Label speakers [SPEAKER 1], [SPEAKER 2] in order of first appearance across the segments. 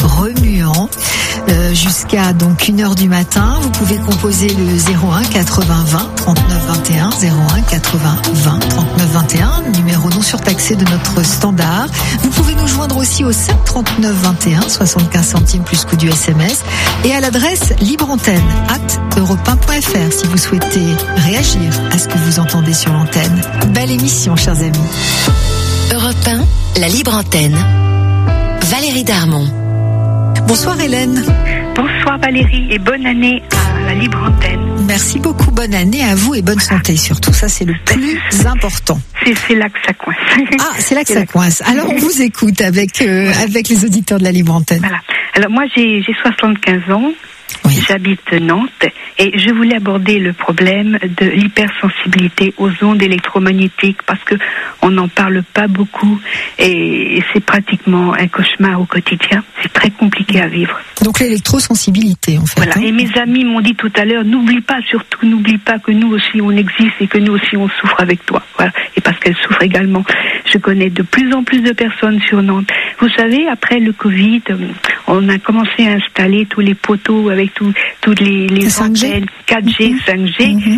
[SPEAKER 1] remuant jusqu'à donc 1h du matin. Vous pouvez composer le 01 80 20 39 21, 01 80 20 39 21, numéro non surtaxé de notre standard. Vous pouvez nous joindre aussi au 7 39 21, 75 centimes plus coût du SMS, et à l'adresse libreantenne@europe1.fr si vous souhaitez réagir à ce que vous entendez sur l'antenne. Belle émission, chers amis.
[SPEAKER 2] Europe 1, la libre antenne. Valérie Darmon.
[SPEAKER 1] Bonsoir Hélène.
[SPEAKER 3] Bonsoir Valérie et bonne année à la libre antenne.
[SPEAKER 1] Merci beaucoup, bonne année à vous et bonne santé surtout, ça c'est le plus important.
[SPEAKER 3] C'est là que ça coince.
[SPEAKER 1] Ah, c'est là que ça coince. Alors on vous écoute avec les auditeurs de la libre antenne.
[SPEAKER 3] Voilà. Alors moi j'ai 75 ans. Oui. J'habite Nantes et je voulais aborder le problème de l'hypersensibilité aux ondes électromagnétiques parce que on n'en parle pas beaucoup et c'est pratiquement un cauchemar au quotidien. C'est très compliqué à vivre.
[SPEAKER 1] Donc l'électrosensibilité en fait.
[SPEAKER 3] Voilà. Et mes amis m'ont dit tout à l'heure, n'oublie pas que nous aussi on existe et que nous aussi on souffre avec toi. Voilà. Et parce qu'elles souffrent également. Je connais de plus en plus de personnes sur Nantes. Vous savez, après le Covid, on a commencé à installer tous les poteaux avec toutes les antennes 4G, 5G,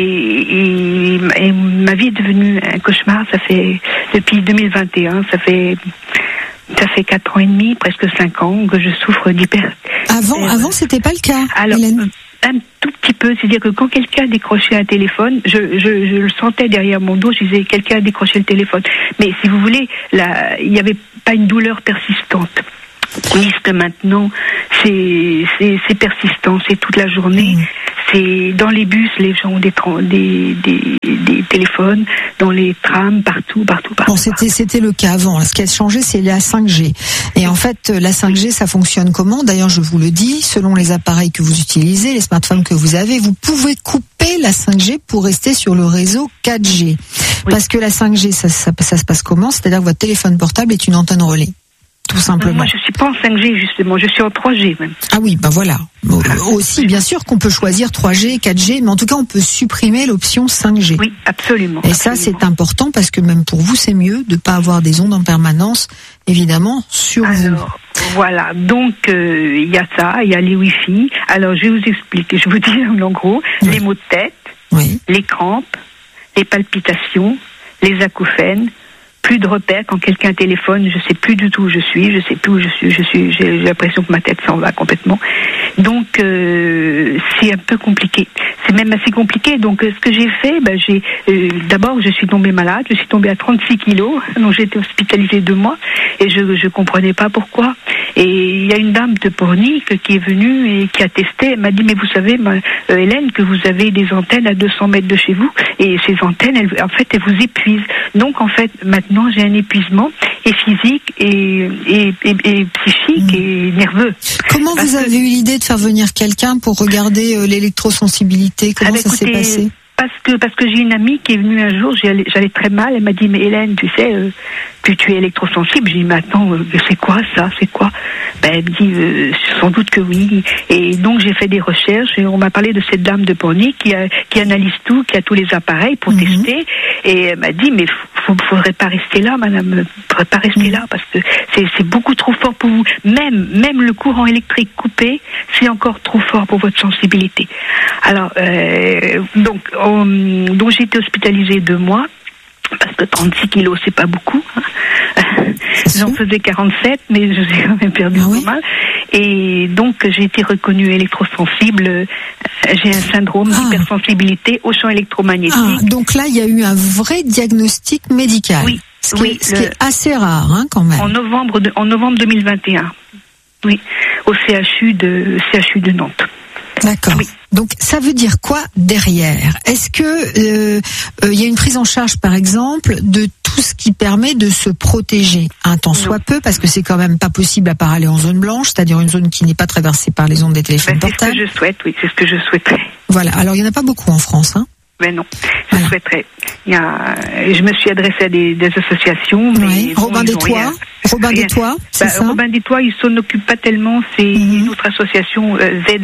[SPEAKER 3] et ma vie est devenue un cauchemar. Ça fait depuis 2021, ça fait 4 ans et demi, presque 5 ans que je souffre d'hyper.
[SPEAKER 1] Avant, c'était pas le cas.
[SPEAKER 3] Alors,
[SPEAKER 1] Hélène.
[SPEAKER 3] Un tout petit peu, c'est-à-dire que quand quelqu'un décrochait un téléphone, je le sentais derrière mon dos, je disais quelqu'un a décroché le téléphone. Mais si vous voulez, il n'y avait pas une douleur persistante. Tandis que maintenant, c'est persistant, c'est toute la journée. C'est dans les bus, les gens ont des téléphones, dans les trams, partout.
[SPEAKER 1] Bon, c'était le cas avant. Ce qui a changé, c'est la 5G. Et en fait, la 5G, ça fonctionne comment? D'ailleurs, je vous le dis, selon les appareils que vous utilisez, les smartphones que vous avez, vous pouvez couper la 5G pour rester sur le réseau 4G. Oui. Parce que la 5G, ça se passe comment? C'est-à-dire que votre téléphone portable est une antenne relais. Tout simplement.
[SPEAKER 3] Moi, je suis pas en 5G, justement. Je suis en 3G, même.
[SPEAKER 1] Ah oui, ben voilà. Aussi, bien sûr qu'on peut choisir 3G, 4G, mais en tout cas, on peut supprimer l'option 5G.
[SPEAKER 3] Oui, absolument.
[SPEAKER 1] Et ça, c'est important parce que même pour vous, c'est mieux de pas avoir des ondes en permanence, évidemment, sur vous.
[SPEAKER 3] Voilà. Donc, il y a ça, il y a les Wi-Fi. Alors, je vais vous expliquer. Je vous dis en gros, les maux de tête, les crampes, les palpitations, les acouphènes, plus de repères quand quelqu'un téléphone, je sais plus du tout où je suis, j'ai l'impression que ma tête s'en va complètement. Donc c'est un peu compliqué. C'est même assez compliqué. Donc ce que j'ai fait, d'abord je suis tombée malade, je suis tombée à 36 kilos, donc j'ai été hospitalisée 2 mois et je comprenais pas pourquoi. Et il y a une dame de Pornic qui est venue et qui a testé, elle m'a dit mais vous savez Hélène que vous avez des antennes à 200 mètres de chez vous et ces antennes elles vous épuisent. Donc en fait maintenant j'ai un épuisement et physique et psychique et nerveux.
[SPEAKER 1] Comment vous avez eu l'idée de faire venir quelqu'un pour regarder l'électrosensibilité? Comment ça s'est passé?
[SPEAKER 3] Parce que j'ai une amie qui est venue un jour, j'allais très mal, elle m'a dit mais Hélène, tu sais que tu es électrosensible. J'ai dit mais attends, c'est quoi ça? C'est quoi? Elle me dit sans doute que oui. Et donc j'ai fait des recherches et on m'a parlé de cette dame de Pornic qui analyse tout, qui a tous les appareils pour tester. Et elle m'a dit mais faudrait pas rester là, madame, faudrait pas rester là parce que c'est beaucoup trop fort pour vous. Même le courant électrique coupé, c'est encore trop fort pour votre sensibilité. Alors donc j'ai été hospitalisée 2 mois. Parce que 36 kilos, c'est pas beaucoup. J'en faisais 47, mais je suis quand même perdu pas mal. Et donc, j'ai été reconnue électrosensible. J'ai un syndrome d'hypersensibilité au champ électromagnétique.
[SPEAKER 1] Donc là, il y a eu un vrai diagnostic médical.
[SPEAKER 3] Oui.
[SPEAKER 1] Ce qui est assez rare, quand même.
[SPEAKER 3] En novembre 2021. Oui. Au CHU de Nantes.
[SPEAKER 1] D'accord. Oui. Donc ça veut dire quoi derrière? Est-ce que y a une prise en charge, par exemple, de tout ce qui permet de se protéger un tant soit peu, parce que c'est quand même pas possible à part aller en zone blanche, c'est-à-dire une zone qui n'est pas traversée par les ondes des téléphones portables.
[SPEAKER 3] C'est ce que je souhaite, oui, c'est ce que je souhaiterais.
[SPEAKER 1] Voilà. Alors il y en a pas beaucoup en France, hein.
[SPEAKER 3] Ben non, je souhaiterais. Je me suis adressée à des associations. Mais
[SPEAKER 1] Robin des Toits, c'est ça.
[SPEAKER 3] Robin des Toits, ils s'en occupent pas tellement. C'est une autre association,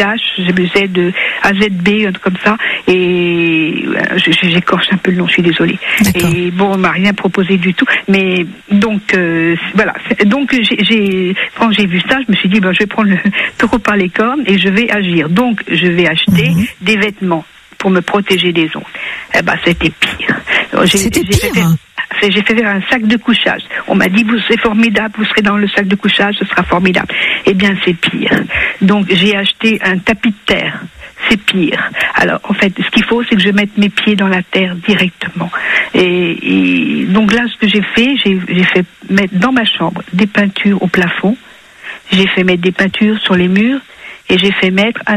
[SPEAKER 3] AZB, un truc comme ça. Et j'écorche un peu le nom, je suis désolée. D'accord. Et bon, on m'a rien proposé du tout. Mais donc voilà. Donc quand j'ai vu ça, je me suis dit, je vais prendre le taureau par les cornes et je vais agir. Donc je vais acheter des vêtements pour me protéger des ondes. C'était pire.
[SPEAKER 1] C'était pire.
[SPEAKER 3] J'ai fait un sac de couchage. On m'a dit, c'est formidable, vous serez dans le sac de couchage, ce sera formidable. Eh bien, c'est pire. Donc, j'ai acheté un tapis de terre. C'est pire. Alors, en fait, ce qu'il faut, c'est que je mette mes pieds dans la terre directement. Et donc là, ce que j'ai fait mettre dans ma chambre des peintures au plafond. J'ai fait mettre des peintures sur les murs. Et j'ai fait mettre un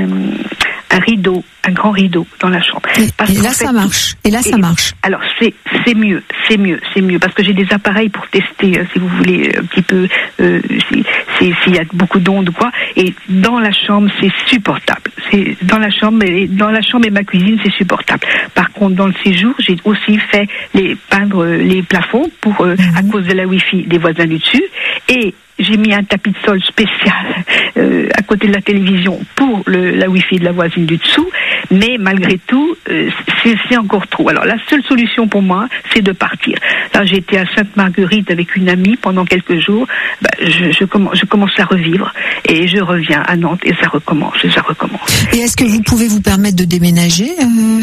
[SPEAKER 3] rideau, un grand rideau dans la chambre.
[SPEAKER 1] Et là, ça marche.
[SPEAKER 3] Alors, c'est mieux. Parce que j'ai des appareils pour tester, si vous voulez, un petit peu, s'il y a beaucoup d'ondes ou quoi. Et dans la chambre, c'est supportable. Dans la chambre et ma cuisine, c'est supportable. Par contre, dans le séjour, j'ai aussi fait peindre les plafonds à cause de la Wi-Fi des voisins du dessus. Et j'ai mis un tapis de sol spécial à côté de la télévision pour la Wi-Fi de la voisine du dessous, mais malgré tout, c'est encore trop. Alors la seule solution pour moi, c'est de partir. Là, j'ai été à Sainte-Marguerite avec une amie pendant quelques jours. Je commence à revivre et je reviens à Nantes et ça recommence.
[SPEAKER 1] Et est-ce que vous pouvez vous permettre de déménager, Hélène ?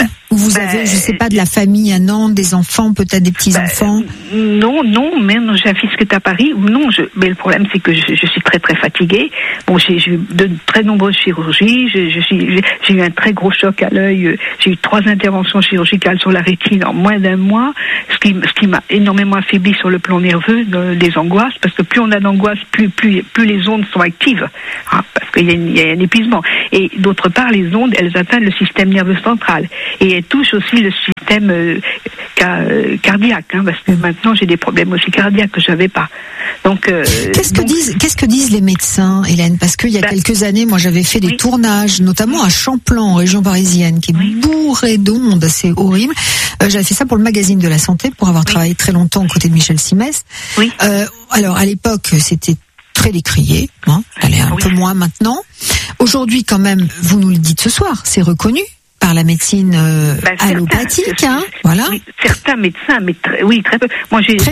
[SPEAKER 1] Ou vous avez, je sais pas, de la famille à Nantes, des enfants, peut-être des petits-enfants ?
[SPEAKER 3] Non, mais j'ai un fils qui est à Paris. Mais le problème, c'est que je suis très très fatiguée. Bon, j'ai eu de très nombreuses chirurgies. J'ai eu un très gros choc à l'œil. J'ai eu 3 interventions chirurgicales sur la rétine en moins d'1 mois, ce qui m'a énormément affaibli sur le plan nerveux, des angoisses, parce que plus on a d'angoisse, plus les ondes sont actives, parce qu'il y a un épuisement. Et d'autre part, les ondes, elles atteignent le système nerveux central et elles touchent aussi le système cardiaque, parce que maintenant j'ai des problèmes aussi cardiaques que j'avais pas. Donc
[SPEAKER 1] qu'est-ce que disent les médecins, Hélène ? Parce qu'il y a quelques années, moi j'avais fait des tournages, notamment à Champlain, en région parisienne, qui est bourré d'ondes, c'est horrible. J'avais fait ça pour le magazine de la santé, pour avoir travaillé très longtemps aux côtés de Michel Simès. Alors à l'époque, c'était très décrié, elle est un peu moins maintenant. Aujourd'hui, quand même, vous nous le dites ce soir, c'est reconnu par la médecine allopathique, voilà.
[SPEAKER 3] Oui, certains médecins, mais très peu. Moi, il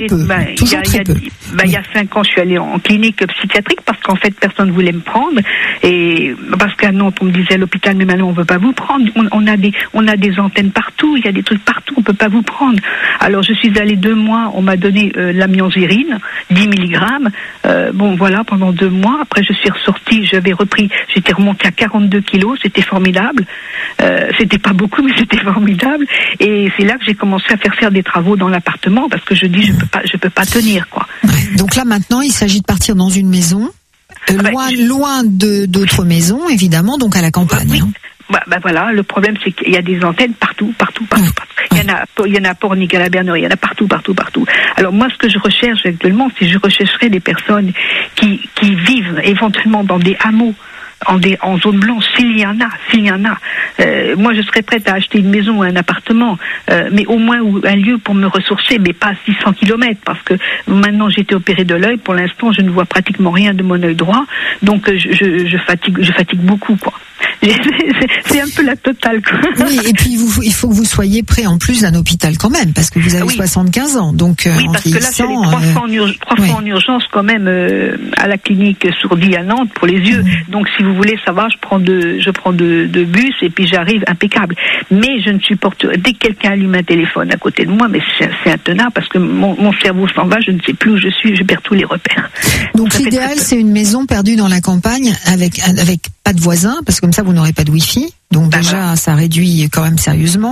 [SPEAKER 3] y a 5 ans, je suis allée en clinique psychiatrique parce qu'en fait, personne ne voulait me prendre. Et parce qu'à Nantes, on me disait à l'hôpital, mais maintenant, on veut pas vous prendre. On a des antennes partout, il y a des trucs partout, on peut pas vous prendre. Alors, je suis allée 2 mois, on m'a donné l'amionzérine, 10 mg. Pendant 2 mois. Après, je suis ressortie, j'étais remontée à 42 kilos, c'était formidable. C'était pas beaucoup, mais c'était formidable. Et c'est là que j'ai commencé à faire des travaux dans l'appartement parce que je dis je peux pas tenir, quoi.
[SPEAKER 1] Ouais. Donc là maintenant, il s'agit de partir dans une maison, loin d'autres maisons, évidemment, donc à la campagne.
[SPEAKER 3] Oui. Voilà, le problème c'est qu'il y a des antennes partout. Il y en a à Pornic, à la Bernerie, il y en a partout. Alors moi, ce que je recherche actuellement, c'est je rechercherai des personnes qui vivent éventuellement dans des hameaux, en zone blanche, s'il y en a. Moi, je serais prête à acheter une maison ou un appartement, mais au moins un lieu pour me ressourcer, mais pas à 600 km, parce que maintenant j'ai été opérée de l'œil. Pour l'instant, je ne vois pratiquement rien de mon œil droit, donc je fatigue beaucoup, quoi. C'est un peu la totale, quoi.
[SPEAKER 1] Oui, et puis il faut que vous soyez prêt en plus d'un hôpital quand même, parce que vous avez 75 ans, donc
[SPEAKER 3] oui, parce que là, c'est 3 fois en urgence quand même à la clinique Sourdis à Nantes pour les yeux. Donc, si vous voulez, ça va, je prends deux bus et puis j'arrive impeccable. Mais je ne supporte, dès que quelqu'un allume un téléphone à côté de moi, mais c'est intenable parce que mon cerveau s'en va, je ne sais plus où je suis, je perds tous les repères.
[SPEAKER 1] Donc l'idéal, c'est une maison perdue dans la campagne avec pas de voisins, parce que comme ça vous n'aurez pas de Wi-Fi. Donc déjà, ça réduit quand même sérieusement.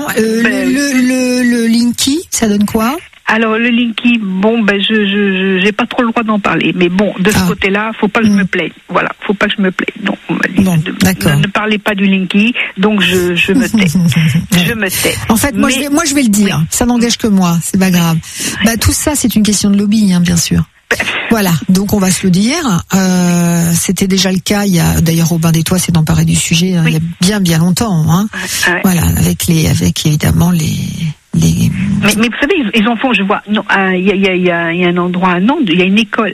[SPEAKER 1] Le Linky, ça donne quoi ?
[SPEAKER 3] Alors le Linky, j'ai pas trop le droit d'en parler, mais bon, de ce côté-là, faut pas que je me plaigne. Voilà, faut pas que je me plaigne. Donc on m'a dit ne parlez pas du Linky, donc je me tais. Je me tais.
[SPEAKER 1] En fait, moi je vais le dire. Ça n'engage que moi, c'est pas grave. Tout ça, c'est une question de lobby, bien sûr. Voilà, donc on va se le dire. c'était déjà le cas. Il y a d'ailleurs Robin des Toits s'est emparé du sujet il y a bien longtemps. Hein. Ouais. Voilà, avec évidemment les.
[SPEAKER 3] Mais vous savez, ils en font, je vois. Non, il y a un endroit à Nantes, il y a une école.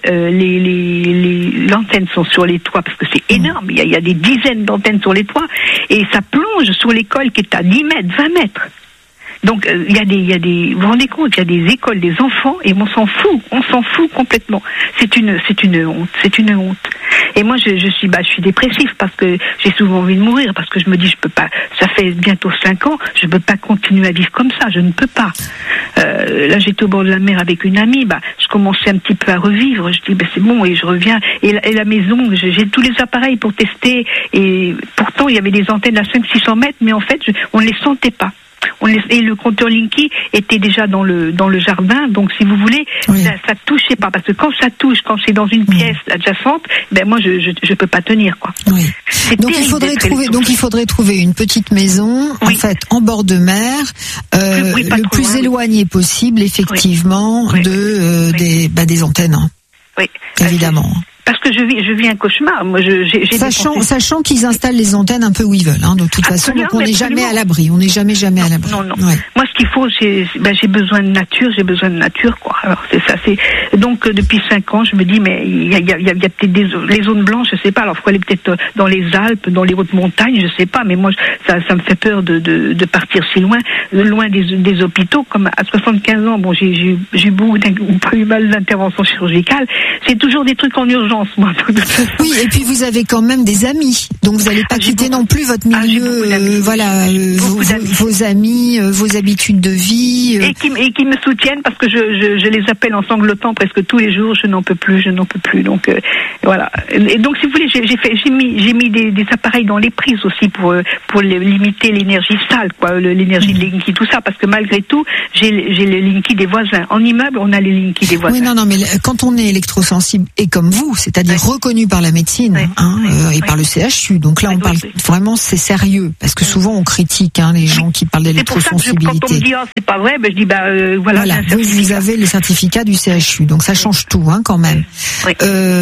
[SPEAKER 3] Les antennes sont sur les toits parce que c'est énorme. Il y a des dizaines d'antennes sur les toits et ça plonge sur l'école qui est à 10 mètres, 20 mètres. Donc il y a des, vous vous rendez compte, il y a des écoles, des enfants et on s'en fout complètement. C'est une honte. Et moi je suis dépressif parce que j'ai souvent envie de mourir parce que je me dis je peux pas. Ça fait bientôt 5 ans, je peux pas continuer à vivre comme ça, je ne peux pas. Là j'étais au bord de la mer avec une amie, je commençais un petit peu à revivre. Je dis c'est bon et je reviens et la maison, j'ai tous les appareils pour tester et pourtant il y avait des antennes à 500-600 mètres, mais en fait on ne les sentait pas. Et le compteur Linky était déjà dans le jardin, donc si vous voulez, ça touchait pas, parce que quand ça touche, quand c'est dans une pièce adjacente, moi je peux pas tenir quoi.
[SPEAKER 1] Oui. Donc il faudrait trouver une petite maison, en fait, en bord de mer, le plus éloigné possible, effectivement, des antennes. Hein.
[SPEAKER 3] Oui.
[SPEAKER 1] Évidemment.
[SPEAKER 3] Parce que je vis un cauchemar. Moi,
[SPEAKER 1] sachant qu'ils installent les antennes un peu où ils veulent, hein, de toute façon, donc on n'est jamais à l'abri. On n'est jamais à l'abri.
[SPEAKER 3] Non. Ouais. Moi, ce qu'il faut, j'ai besoin de nature, quoi. Alors c'est ça, donc depuis 5 ans, je me dis, mais il y a peut-être les zones blanches, je sais pas. Alors faut aller peut-être dans les Alpes, dans les hautes montagnes, je sais pas. Mais moi, ça me fait peur de partir si loin des hôpitaux. Comme à 75 ans, bon, j'ai pas eu mal d'intervention chirurgicale. C'est toujours des trucs en urgence. Moi,
[SPEAKER 1] oui, et puis vous avez quand même des amis, donc vous n'allez pas quitter non plus votre milieu, vos amis, vos habitudes de vie.
[SPEAKER 3] Et qui me soutiennent parce que je les appelle en sanglotant presque tous les jours, je n'en peux plus. Donc voilà. Et donc si vous voulez, j'ai mis des appareils dans les prises aussi pour limiter l'énergie sale, quoi, l'énergie de Linky, tout ça, parce que malgré tout, j'ai les Linky des voisins. En immeuble, on a les Linky des voisins.
[SPEAKER 1] Oui, non, mais quand on est électrosensible et comme vous, c'est-à-dire reconnu par la médecine et par le CHU. Donc là, on parle vraiment, c'est sérieux, parce que souvent on critique les gens qui parlent d'électrosensibilité.
[SPEAKER 3] Quand on me dit c'est pas vrai, je dis voilà.
[SPEAKER 1] Vous avez le certificat du CHU, donc ça change tout quand même. Oui.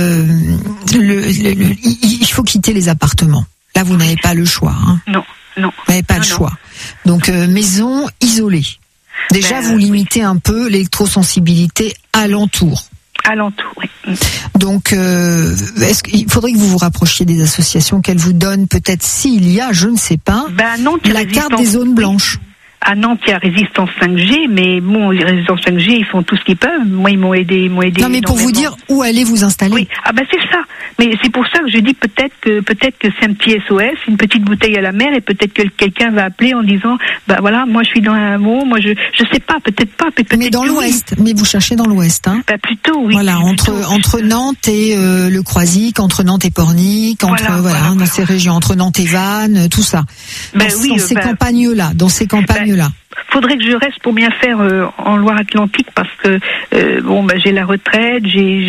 [SPEAKER 1] Il faut quitter les appartements. Là, vous n'avez pas le choix.
[SPEAKER 3] Non.
[SPEAKER 1] Vous n'avez pas le choix. Donc maison isolée. Déjà, vous limitez un peu l'électrosensibilité alentour.
[SPEAKER 3] Oui.
[SPEAKER 1] Donc, est-ce qu'il faudrait que vous vous rapprochiez des associations qu'elles vous donnent, peut-être s'il y a, je ne sais pas, la carte des zones blanches.
[SPEAKER 3] À Nantes, il y a Résistance 5G, mais bon, les Résistance 5G, ils font tout ce qu'ils peuvent. Moi, ils m'ont aidé.
[SPEAKER 1] Non, mais pour vous dire où allez vous installer.
[SPEAKER 3] Oui, c'est ça. Mais c'est pour ça que je dis peut-être que c'est un petit SOS, une petite bouteille à la mer, et peut-être que quelqu'un va appeler en disant, voilà, moi je suis dans un mot, moi je sais pas, peut-être pas, peut-être.
[SPEAKER 1] Mais dans l'Ouest. Oui. Mais vous cherchez dans l'Ouest, hein.
[SPEAKER 3] Plutôt, oui.
[SPEAKER 1] Voilà, entre Nantes et le Croisic, entre Nantes et Pornic, dans ces régions, entre Nantes et Vannes, tout ça. Dans ces campagnes-là.
[SPEAKER 3] Faudrait que je reste pour bien faire en Loire-Atlantique parce que j'ai la retraite,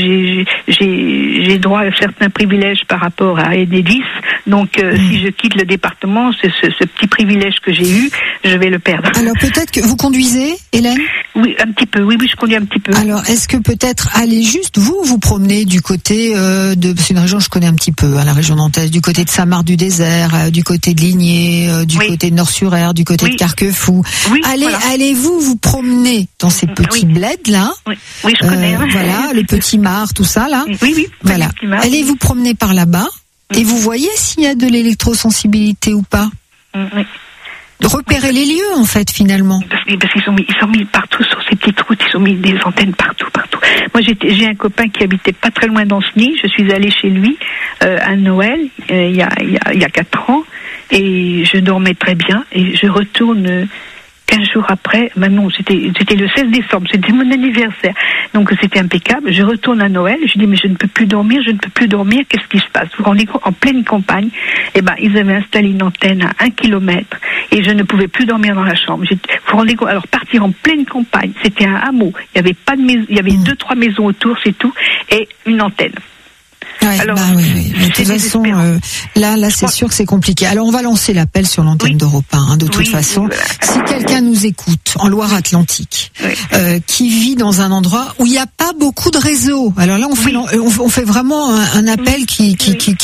[SPEAKER 3] j'ai droit à certains privilèges par rapport à Enedis. Donc si je quitte le département, ce petit privilège que j'ai eu, je vais le perdre.
[SPEAKER 1] Alors peut-être que vous conduisez, Hélène ?
[SPEAKER 3] Oui, un petit peu. Oui, je conduis un petit peu.
[SPEAKER 1] Alors est-ce que peut-être aller juste vous promener du côté c'est une région que je connais un petit peu, la région nantaise, du côté de Saint-Marc-du-Désert, du côté de Ligné, du côté de Nord-sur-Aire, du côté de Carquefou. Oui, allez-vous vous promener dans ces petits bleds là.
[SPEAKER 3] Oui, je connais.
[SPEAKER 1] Voilà, le petit Mar, tout ça là.
[SPEAKER 3] Oui.
[SPEAKER 1] Voilà. Allez vous promener par là-bas et vous voyez s'il y a de l'électrosensibilité ou pas.
[SPEAKER 3] Oui.
[SPEAKER 1] Repérer les lieux en fait finalement.
[SPEAKER 3] Parce qu'ils sont mis partout sur ces petites routes, ils ont mis des antennes partout. Moi j'ai un copain qui habitait pas très loin d'Ancenis, je suis allée chez lui à Noël il y a 4 ans et je dormais très bien et je retourne 15 jours après, non, c'était le 16 décembre, c'était mon anniversaire. Donc c'était impeccable. Je retourne à Noël, je dis mais je ne peux plus dormir, qu'est-ce qui se passe? Vous vous rendez compte, en pleine campagne, ils avaient installé une antenne à 1 kilomètre et je ne pouvais plus dormir dans la chambre. Vous vous rendez compte, alors partir en pleine campagne, c'était un hameau, il y avait pas de maison, il y avait 2-3 maisons autour, c'est tout, et une antenne.
[SPEAKER 1] Ouais, alors, de toute façon, là, c'est sûr que c'est compliqué. Alors, on va lancer l'appel sur l'antenne d'Europe 1, de toute façon. Voilà. Si quelqu'un nous écoute en Loire-Atlantique, qui vit dans un endroit où il n'y a pas beaucoup de réseaux. Alors là, on fait vraiment un appel qui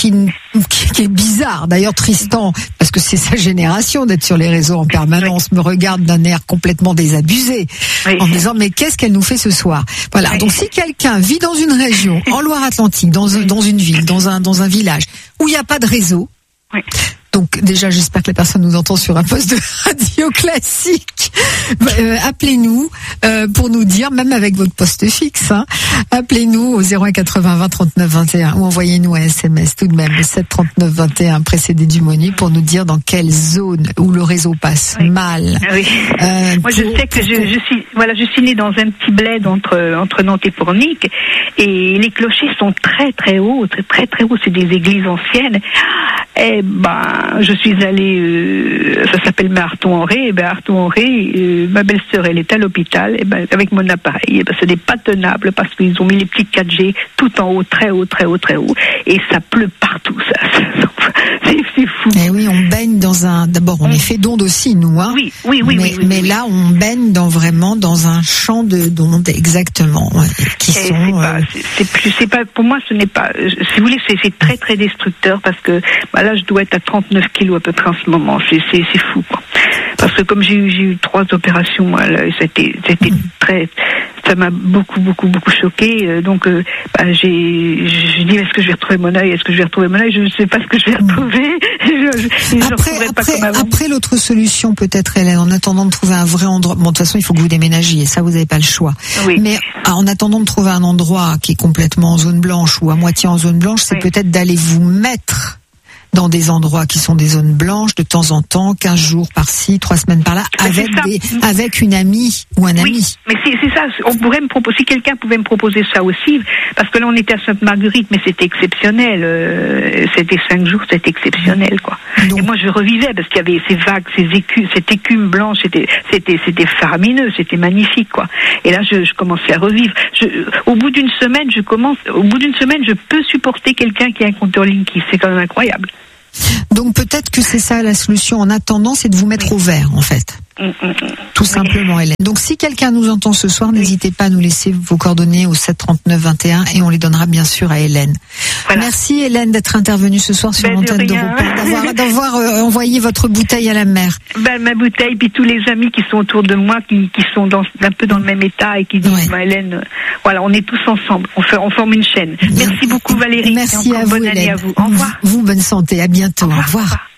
[SPEAKER 1] est bizarre. D'ailleurs, Tristan, parce que c'est sa génération d'être sur les réseaux en permanence, me regarde d'un air complètement désabusé, en me disant, mais qu'est-ce qu'elle nous fait ce soir? Voilà. Donc, si quelqu'un vit dans une région, en Loire-Atlantique, dans une ville, dans un village, où il n'y a pas de réseau, donc déjà, j'espère que la personne nous entend sur un poste de radio classique. Appelez-nous pour nous dire, même avec votre poste fixe, appelez-nous au 01 80 20 39 21 ou envoyez-nous un SMS tout de même le 7 39 21 précédé du menu pour nous dire dans quelle zone où le réseau passe mal.
[SPEAKER 3] Oui. Moi, je sais que je suis née dans un petit bled entre Nantes et Pornic, et les clochers sont très très hauts, très très hauts. C'est des églises anciennes. Et je suis allée, ça s'appelle Arthon-en-Ré, et Arthon-en-Ré, ma belle-sœur, elle est à l'hôpital, et avec mon appareil, ce n'est pas tenable parce qu'ils ont mis les petits 4G tout en haut, très haut, très haut, très haut, et ça pleut partout, c'est fou.
[SPEAKER 1] Et oui, on baigne d'abord, on est fait d'ondes aussi, nous, hein.
[SPEAKER 3] Oui.
[SPEAKER 1] Mais là, on baigne vraiment dans un champ d'ondes, exactement, qui sont.
[SPEAKER 3] C'est pas, pour moi, ce n'est pas, si vous voulez, c'est très très destructeur parce que, là, je dois être à 39 kilos à peu près en ce moment. C'est fou, quoi. Parce que comme j'ai eu 3 opérations, c'était très, ça m'a beaucoup choqué. Donc, j'ai dit, est-ce que je vais retrouver mon œil? Je ne sais pas ce que je vais retrouver.
[SPEAKER 1] Après, l'autre solution, peut-être, Hélène, en attendant de trouver un vrai endroit. Bon, de toute façon, il faut que vous déménagiez. Ça, vous n'avez pas le choix.
[SPEAKER 3] Oui.
[SPEAKER 1] Mais en attendant de trouver un endroit qui est complètement en zone blanche ou à moitié en zone blanche, c'est peut-être d'aller vous mettre dans des endroits qui sont des zones blanches de temps en temps, 15 jours par-ci, 3 semaines par-là, avec une amie ou un ami.
[SPEAKER 3] Oui, mais c'est ça. On pourrait me proposer, si quelqu'un pouvait me proposer ça aussi, parce que là on était à Sainte-Marguerite, mais c'était exceptionnel. C'était 5 jours, c'était exceptionnel, quoi. Donc, et moi je revivais parce qu'il y avait ces vagues, cette écume blanche, c'était faramineux, c'était magnifique, quoi. Et là je commençais à revivre. Au bout d'une semaine, je peux supporter quelqu'un qui a un compteur Linky. C'est quand même incroyable.
[SPEAKER 1] Donc peut-être que c'est ça la solution en attendant, c'est de vous mettre au vert en fait. Tout simplement, Hélène. Donc si quelqu'un nous entend ce soir, n'hésitez pas à nous laisser vos coordonnées au 7 39 21 et on les donnera bien sûr à Hélène. Voilà. Merci Hélène d'être intervenue ce soir sur l'antenne d'Europe 1, d'avoir envoyé votre bouteille à la mer.
[SPEAKER 3] Ma bouteille, puis tous les amis qui sont autour de moi, qui sont un peu dans le même état et qui disent, Hélène, voilà, on est tous ensemble, on forme une chaîne. Merci beaucoup Valérie.
[SPEAKER 1] Merci à vous,
[SPEAKER 3] bonne année
[SPEAKER 1] Hélène.
[SPEAKER 3] À vous. Au revoir.
[SPEAKER 1] Vous, bonne santé, à bientôt. Au revoir.